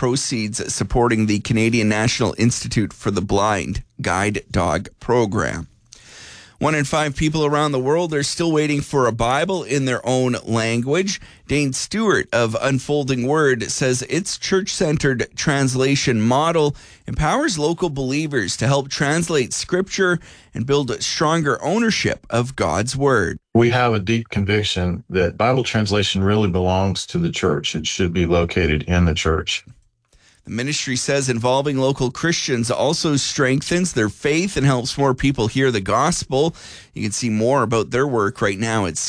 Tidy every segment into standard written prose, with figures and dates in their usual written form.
proceeds supporting the Canadian National Institute for the Blind Guide Dog program. 1 in 5 people around the world are still waiting for a Bible in their own language. Dane Stewart of Unfolding Word says its church-centered translation model empowers local believers to help translate Scripture and build stronger ownership of God's Word. We have a deep conviction that Bible translation really belongs to the church. It should be located in the church. The ministry says involving local Christians also strengthens their faith and helps more people hear the gospel. You can see more about their work right now at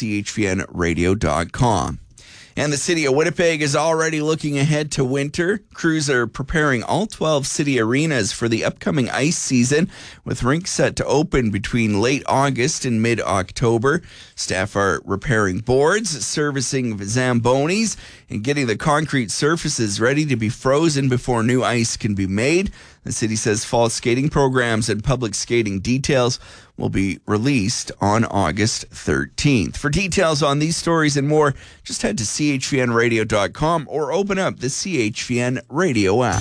chvnradio.com. And the city of Winnipeg is already looking ahead to winter. Crews are preparing all 12 city arenas for the upcoming ice season, with rinks set to open between late August and mid-October. Staff are repairing boards, servicing Zambonis, and getting the concrete surfaces ready to be frozen before new ice can be made. The city says fall skating programs and public skating details will be released on August 13th. For details on these stories and more, just head to chvnradio.com or open up the CHVN Radio app.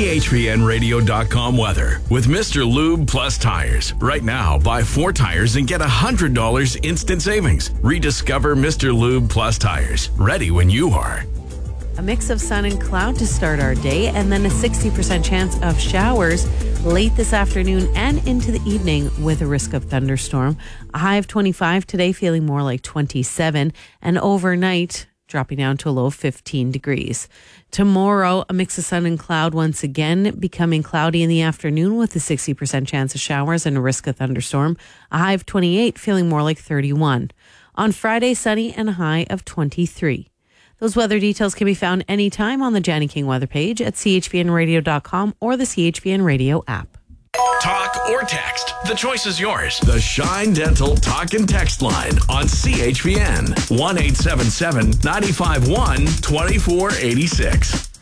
chvnradio.com weather with Mr. Lube Plus Tires. Right now, buy 4 tires and get $100 instant savings. Rediscover Mr. Lube Plus Tires. Ready when you are. A mix of sun and cloud to start our day, and then a 60% chance of showers late this afternoon and into the evening with a risk of thunderstorm. A high of 25 today, feeling more like 27, and overnight dropping down to a low of 15 degrees. Tomorrow, a mix of sun and cloud once again, becoming cloudy in the afternoon with a 60% chance of showers and a risk of thunderstorm. A high of 28, feeling more like 31. On Friday, sunny and a high of 23. Those weather details can be found anytime on the Janny King weather page at chvnradio.com or the CHVN Radio app. Talk or text. The choice is yours. The Shine Dental Talk and Text line on CHVN. 1-877-951-2486.